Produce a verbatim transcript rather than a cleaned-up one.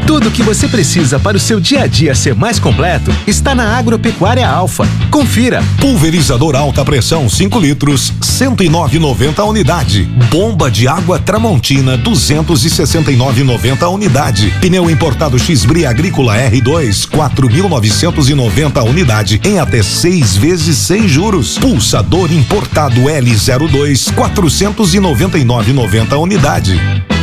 Tudo o que você precisa para o seu dia a dia ser mais completo está na Agropecuária Alfa. Confira. Pulverizador alta pressão cinco litros, cento e nove reais e noventa centavos a unidade. Bomba de água Tramontina, duzentos e sessenta e nove reais e noventa centavos a unidade. Pneu importado X-Bri Agrícola R dois, quatro mil novecentos e noventa a unidade, em até seis vezes sem juros. Pulsador importado L zero dois, quatrocentos e noventa e nove reais e noventa centavos a unidade.